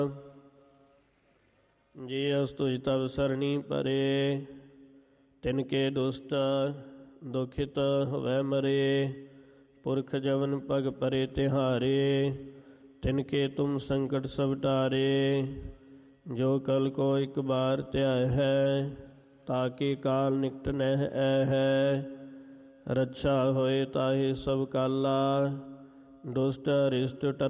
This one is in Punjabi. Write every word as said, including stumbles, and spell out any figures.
ਜੀ ਅਸ ਤੁਝ ਤਵ ਸਰਣੀ ਪਰੇ, ਤਿਨਕੇ ਦੁਸ਼ਟ ਦੁਖਿਤ ਹਵੈ ਮਰੇ। ਪੁਰਖ ਜਵਨ ਪਗ ਪਰੇ ਤਿਹਾਰੇ, ਤਿਨਕੇ ਤੁਮ ਸੰਕਟ ਸਭ ਟਾਰੇ। ਜੋ ਕਲ ਕੋ ਇਕ ਬਾਰ ਧਿਆਇ ਹੈ, ਤਾਕੇ ਕਾਲ ਨਿਕਟ ਨਹਿ ਐ ਹੈ। ਰੱਛਾ ਹੋਏ ਤਾਹੇ ਸਭ ਕਾਲਾ, ਦੁਸ਼ਟ ਅਰਿਸ਼ਟ